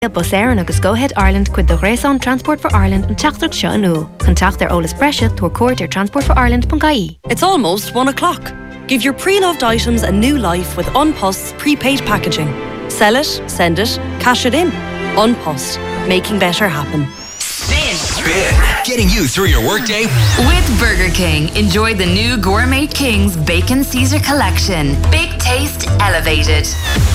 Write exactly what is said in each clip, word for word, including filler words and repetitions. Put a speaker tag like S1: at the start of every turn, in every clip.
S1: Bus Éireann agus Go Ahead Ireland cuid do Gréasán Transport for Ireland an teachtarach seo in uail. Contact their Ola's Brescia to record their transport for Ireland dot I E.
S2: It's almost one o'clock. Give your pre-loved items a new life with Unpost's prepaid packaging. Sell it, send it, cash it in. Unpost, making better happen.
S3: Spin. Spin. Getting you through your workday.
S4: With Burger King, enjoy the new Gourmet King's Bacon Caesar collection. Big taste elevated.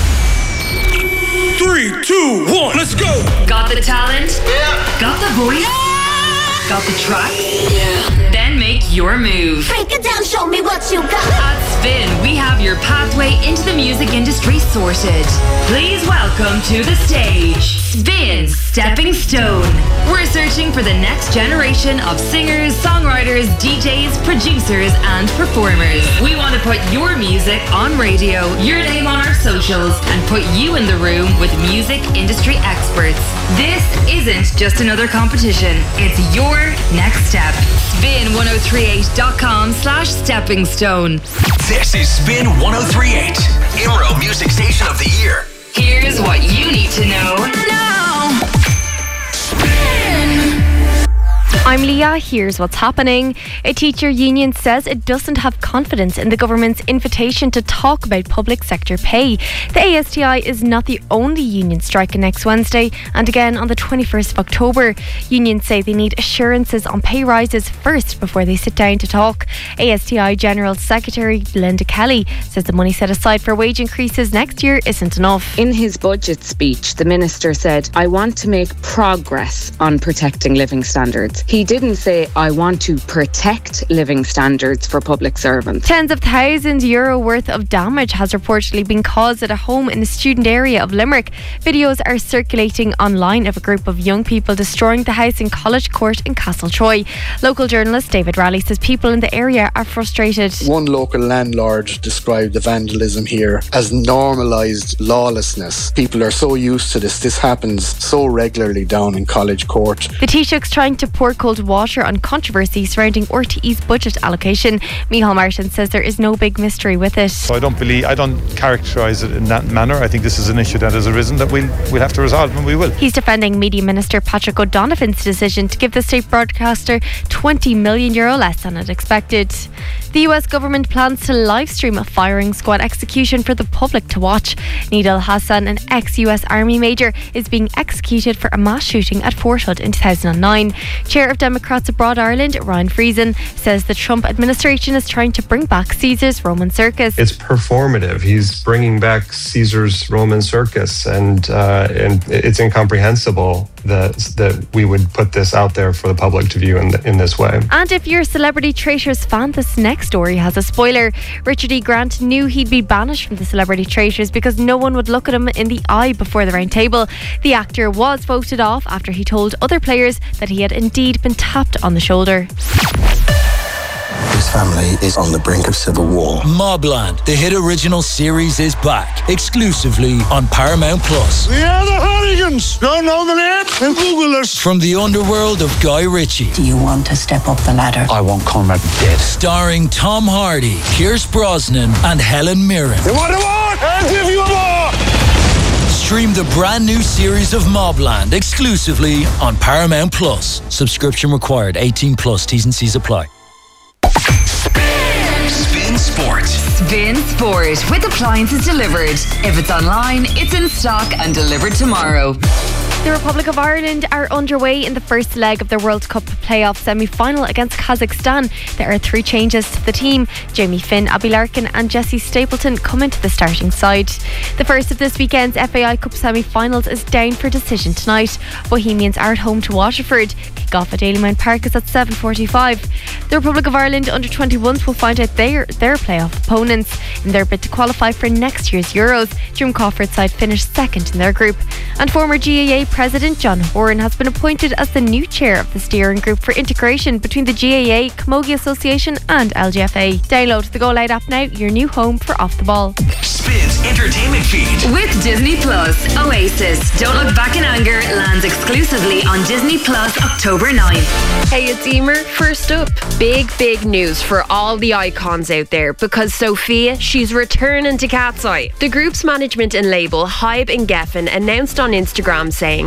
S5: Three, two, one, let's go!
S4: Got the talent?
S5: Yeah.
S4: Got the voice? Yeah. Got the track? Yeah. Then make your move.
S6: Break it down, show me what you got.
S4: At Spin, we have your pathway into the music industry sorted. Please welcome to the stage, Spin's Stepping Stone. We're searching for the next generation of singers, songwriters, D Js, producers, and performers. We want to put your music on radio, your name on our socials, and put you in the room with music industry experts. This isn't just another competition, it's your next step. spin ten thirty-eight dot com slash stepping stone.
S3: This is Spin ten thirty-eight, I M R O Music Station of the Year.
S4: Here's what you need to know now. Spin.
S1: I'm Leah, here's what's happening. A teacher union says it doesn't have confidence in the government's invitation to talk about public sector pay. The A S T I is not the only union striking next Wednesday and again on the twenty-first of October. Unions say they need assurances on pay rises first before they sit down to talk. A S T I General Secretary Linda Kelly says the money set aside for wage increases next year isn't enough.
S7: In his budget speech, the minister said, I want to make progress on protecting living standards. He didn't say, I want to protect living standards for public servants.
S1: Tens of thousands euro worth of damage has reportedly been caused at a home in the student area of Limerick. Videos are circulating online of a group of young people destroying the house in College Court in Castletroy. Local journalist David Raleigh says people in the area are frustrated.
S8: One local landlord described the vandalism here as normalised lawlessness. People are so used to this. This happens so regularly down in College Court.
S1: The Taoiseach's trying to pour cold water on controversy surrounding R T E's budget allocation. Micheál Martin says there is no big mystery with it.
S9: So I don't believe, I don't characterise it in that manner. I think this is an issue that has arisen that we'll, we'll have to resolve, and we will.
S1: He's defending Media Minister Patrick O'Donovan's decision to give the state broadcaster twenty million euro less than it expected. The U S government plans to live stream a firing squad execution for the public to watch. Nidal Hassan, an ex-U S Army major, is being executed for a mass shooting at Fort Hood in two thousand nine. Chair of Democrats Abroad Ireland, Ryan Friesen, says the Trump administration is trying to bring back Caesar's Roman Circus.
S10: It's performative. He's bringing back Caesar's Roman Circus, and uh, and it's incomprehensible that that we would put this out there for the public to view in the, in this way.
S1: And if you're a Celebrity Traitors fan, this next story has a spoiler. Richard E. Grant knew he'd be banished from the Celebrity Traitors because no one would look at him in the eye before the round table. The actor was voted off after he told other players that he had indeed been tapped on the shoulder.
S11: His family is on the brink of civil war.
S12: Mobland, the hit original series, is back exclusively on Paramount Plus.
S13: We are the Hooligans. Don't know the name? Then Google us.
S12: From the underworld of Guy Ritchie.
S14: Do you want to step up the ladder?
S11: I want Conrad dead.
S12: Starring Tom Hardy, Pierce Brosnan, and Helen Mirren.
S13: You want a war? I'll give you a war.
S12: Stream the brand new series of Mobland exclusively on Paramount Plus. Subscription required. eighteen plus. T's and C's apply.
S3: Spin Sport.
S4: Spin Sport with appliances delivered. If it's online, it's in stock and delivered tomorrow.
S1: The Republic of Ireland are underway in the first leg of the World Cup playoff semi-final against Kazakhstan. There are three changes to the team. Jamie Finn, Abby Larkin and Jesse Stapleton come into the starting side. The first of this weekend's F A I Cup semi-finals is down for decision tonight. Bohemians are at home to Waterford. Kick-off at Dalymount Park is at seven forty-five. The Republic of Ireland under twenty-ones will find out their, their playoff opponents in their bid to qualify for next year's Euros. Jim Crawford's side finished second in their group. And former G A A President John Horan has been appointed as the new chair of the steering group for integration between the G A A, Camogie Association and L G F A. Download the Go Loud app now, your new home for Off the Ball.
S3: Spins entertainment feed.
S4: With Disney Plus, Oasis, Don't Look Back in Anger lands exclusively on Disney Plus October ninth.
S15: Hey, it's Emer. First up, big, big news for all the icons out there because Sophia, she's returning to Cat's Eye. The group's management and label, Hybe and Geffen, announced on Instagram saying,